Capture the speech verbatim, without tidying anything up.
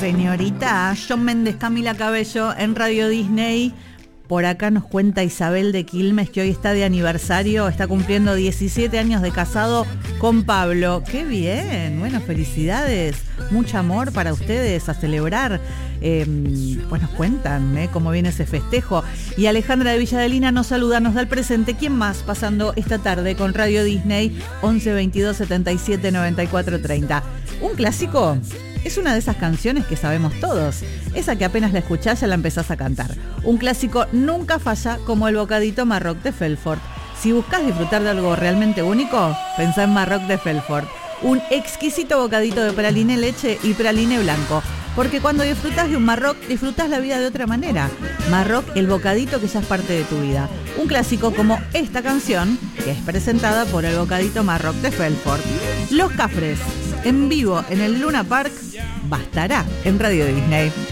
Señorita, Shawn Mendes, Camila Cabello en Radio Disney. Por acá nos cuenta Isabel de Quilmes que hoy está de aniversario, está cumpliendo diecisiete años de casado con Pablo. ¡Qué bien! Bueno, felicidades, mucho amor para ustedes, a celebrar. Eh, pues nos cuentan ¿eh? cómo viene ese festejo. Y Alejandra de Villadelina nos saluda, nos da el presente. ¿Quién más pasando esta tarde con Radio Disney? once veintidós setenta y siete noventa y cuatro treinta. Un clásico. Es una de esas canciones que sabemos todos, esa que apenas la escuchás ya la empezás a cantar. Un clásico nunca falla como el bocadito Marroc de Felfort. Si buscas disfrutar de algo realmente único, pensá en Marroc de Felfort. Un exquisito bocadito de praline leche y praline blanco. Porque cuando disfrutás de un Marroc, disfrutás la vida de otra manera. Marroc, el bocadito que ya es parte de tu vida. Un clásico como esta canción, que es presentada por el bocadito Marroc de Felfort. Los Cafres, en vivo en el Luna Park, bastará en Radio Disney.